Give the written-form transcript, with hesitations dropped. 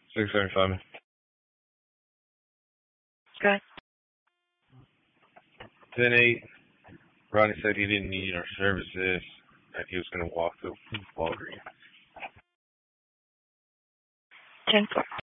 6:35. Okay. 10:08. Ronnie said he didn't need our services, that he was going to walk to Walgreens. 10:4.